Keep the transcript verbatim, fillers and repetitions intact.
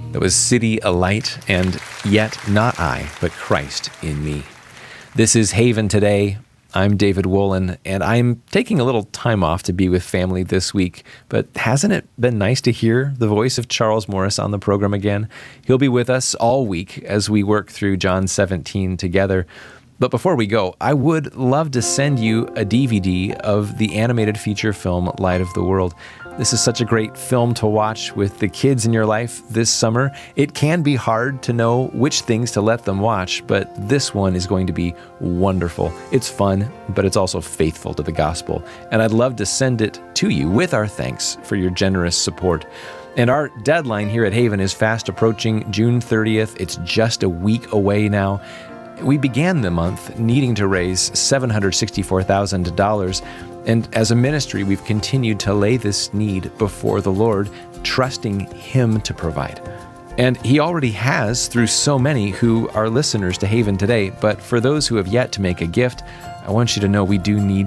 That was City Alight and Yet Not I, but Christ in Me. This is Haven Today. I'm David Wolin, and I'm taking a little time off to be with family this week, but hasn't it been nice to hear the voice of Charles Morris on the program again? He'll be with us all week as we work through John seventeen together. But before we go, I would love to send you a D V D of the animated feature film Light of the World. This is such a great film to watch with the kids in your life this summer. It can be hard to know which things to let them watch, but this one is going to be wonderful. It's fun, but it's also faithful to the gospel. And I'd love to send it to you with our thanks for your generous support. And our deadline here at Haven is fast approaching, June thirtieth. It's just a week away now. We began the month needing to raise seven hundred sixty-four thousand dollars, and as a ministry, we've continued to lay this need before the Lord, trusting Him to provide. And He already has through so many who are listeners to Haven Today, but for those who have yet to make a gift, I want you to know we do need